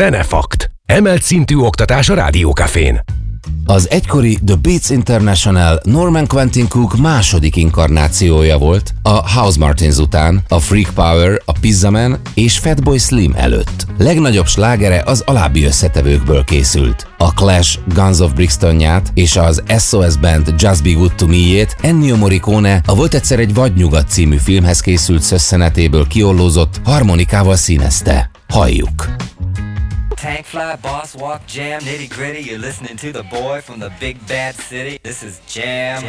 Zenefakt. Emelt szintű oktatás a Rádiókafén. Az egykori The Beats International Norman Quentin Cook második inkarnációja volt a House Martins után, a Freak Power, a Pizza Man és Fatboy Slim előtt. Legnagyobb slágere az alábbi összetevőkből készült. A Clash Guns of Brixtonját és az SOS Band Just Be Good To Me-jét Ennio Morricone a Volt egyszer egy vadnyugat című filmhez készült szösszenetéből kiollózott harmonikával színezte. Halljuk! Tank fly, boss walk, jam, nitty gritty. You're listening to the boy from the big bad city. This is Jam.